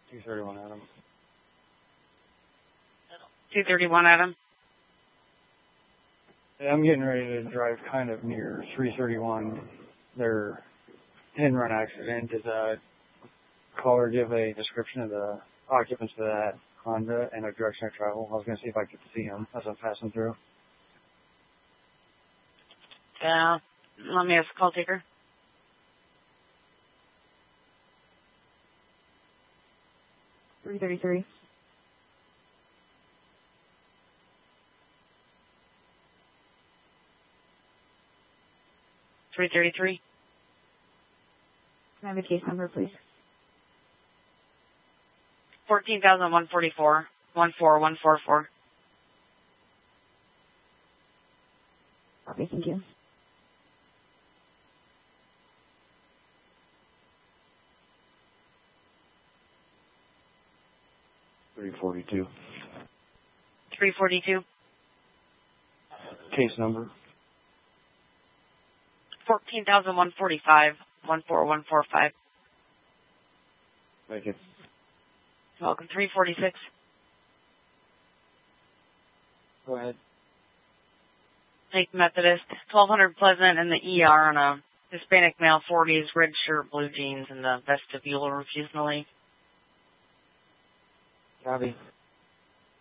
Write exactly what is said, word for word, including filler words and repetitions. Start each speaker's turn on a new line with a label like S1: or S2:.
S1: two thirty-one, Adam.
S2: two thirty-one, Adam.
S1: Yeah, I'm getting ready to drive kind of near three thirty-one. Their hit-and-run accident. Did the caller give a description of the occupants of that Honda and a direction of travel? I was going to see if I could see him as I'm passing through.
S2: Yeah. Let me ask the call taker.
S3: three thirty-three.
S2: three thirty-three.
S3: Can I have a case number, please?
S2: fourteen thousand one forty-four. one four one four four.
S3: Okay, thank you.
S1: three forty-two.
S2: three forty-two.
S1: Case number.
S2: fourteen thousand one forty-five. one four one four five.
S1: Thank you.
S2: Welcome. three forty-six.
S1: Go ahead.
S2: Lake Methodist. twelve hundred Pleasant in the E R on a Hispanic male, forties, red shirt, blue jeans, and the vestibule refusing to leave.
S1: Copy.